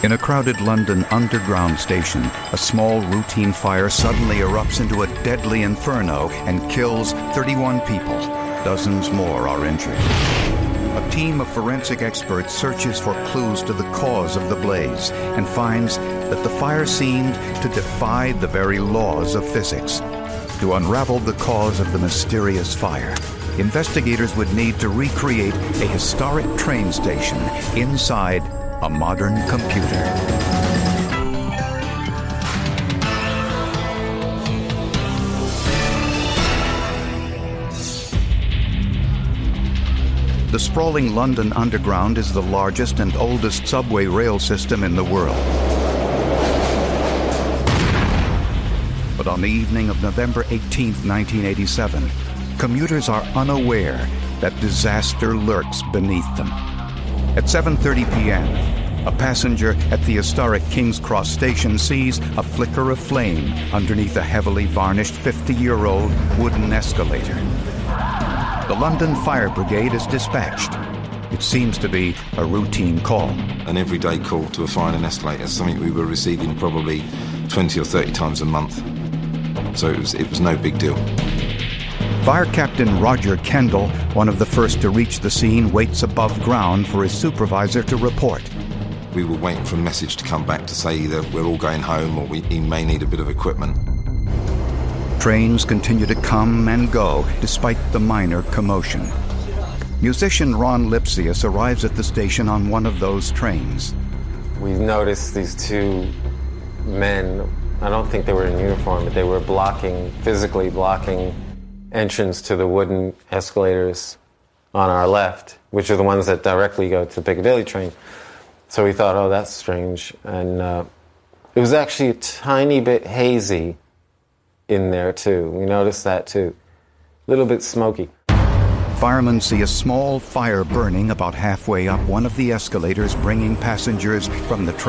In a crowded London Underground station, a small routine fire suddenly erupts into a deadly inferno and kills 31 people. Dozens more are injured. A team of forensic experts searches for clues to the cause of the blaze and finds that the fire seemed to defy the very laws of physics. To unravel the cause of the mysterious fire, investigators would need to recreate a historic train station inside a modern computer. The sprawling London Underground is the largest and oldest subway rail system in the world. But on the evening of November 18, 1987, commuters are unaware that disaster lurks beneath them. At 7:30 p.m., a passenger at the historic King's Cross station sees a flicker of flame underneath a heavily varnished 50-year-old wooden escalator. The London Fire Brigade is dispatched. It seems to be a routine call. An everyday call to a fire in an escalator, something we were receiving probably 20 or 30 times a month. So it was no big deal. Fire Captain Roger Kendall, one of the first to reach the scene, waits above ground for his supervisor to report. We were waiting for a message to come back to say either we're all going home or he may need a bit of equipment. Trains continue to come and go despite the minor commotion. Musician Ron Lipsius arrives at the station on one of those trains. We noticed these two men, I don't think they were in uniform, but they were physically blocking entrance to the wooden escalators on our left, which are the ones that directly go to the Piccadilly train. So we thought, oh, that's strange. And it was actually a tiny bit hazy in there, too. We noticed that, too. A little bit smoky. Firemen see a small fire burning about halfway up one of the escalators bringing passengers from the train.